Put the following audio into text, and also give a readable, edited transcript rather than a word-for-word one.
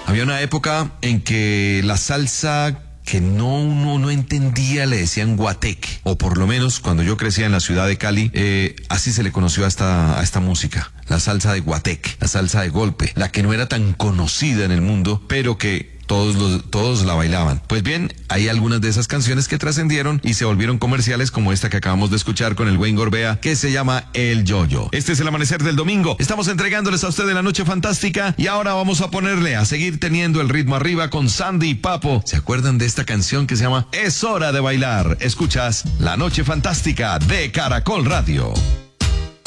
Había una época en que la salsa que uno no entendía le decían guateque, o por lo menos cuando yo crecía en la ciudad de Cali, así se le conoció a esta música, la salsa de guateque, la salsa de golpe, la que no era tan conocida en el mundo, pero que todos la bailaban. Pues bien, hay algunas de esas canciones que trascendieron y se volvieron comerciales, como esta que acabamos de escuchar con el Wayne Gorbea, que se llama El Yo-Yo. Este es el amanecer del domingo. Estamos entregándoles a ustedes la noche fantástica y ahora vamos a ponerle a seguir teniendo el ritmo arriba con Sandy y Papo. ¿Se acuerdan de esta canción que se llama Es hora de bailar? Escuchas La Noche Fantástica de Caracol Radio.